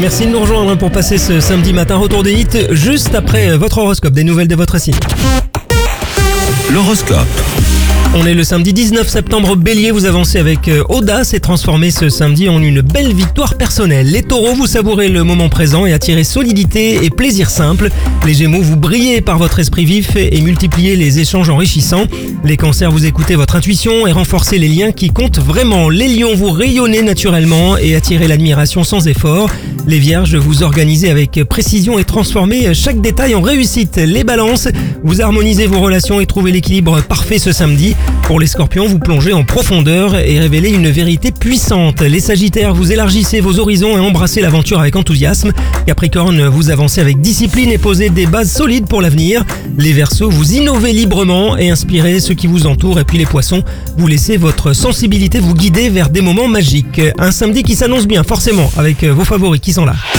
Merci de nous rejoindre pour passer ce samedi matin. Retour des hits juste après votre horoscope, des nouvelles de votre signe. L'horoscope. On est le samedi 19 septembre, Bélier, vous avancez avec audace et transformez ce samedi en une belle victoire personnelle. Les Taureaux, vous savourez le moment présent et attirez solidité et plaisir simple. Les Gémeaux, vous brillez par votre esprit vif et multipliez les échanges enrichissants. Les Cancers, vous écoutez votre intuition et renforcez les liens qui comptent vraiment. Les Lions, vous rayonnez naturellement et attirez l'admiration sans effort. Les Vierges, vous organisez avec précision et transformez chaque détail en réussite. Les Balances, vous harmonisez vos relations et trouvez l'équilibre parfait ce samedi. Pour les Scorpions, vous plongez en profondeur et révélez une vérité puissante. Les Sagittaires, vous élargissez vos horizons et embrassez l'aventure avec enthousiasme. Capricorne, vous avancez avec discipline et posez des bases solides pour l'avenir. Les Verseaux, vous innovez librement et inspirez ceux qui vous entourent. Et puis les Poissons, vous laissez votre sensibilité vous guider vers des moments magiques. Un samedi qui s'annonce bien, forcément, avec vos favoris qui sont là.